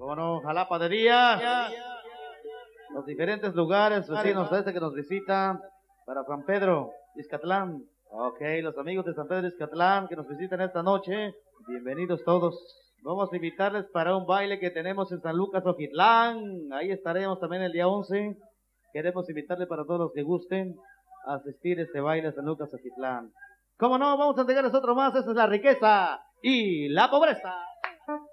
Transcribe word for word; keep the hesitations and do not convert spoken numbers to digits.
Cómo no, Jalapa de día. Los diferentes lugares vecinos de este que nos visitan para San Pedro, Izcatlán. Ok, los amigos de San Pedro, Izcatlán que nos visitan esta noche, bienvenidos todos. Vamos a invitarles para un baile que tenemos en San Lucas, Ojitlán. Ahí estaremos también el día once. Queremos invitarles para todos los que gusten a asistir a este baile a San Lucas, Ojitlán. ¿Cómo no? Vamos a entregarles otro más. Esa es la riqueza y la pobreza.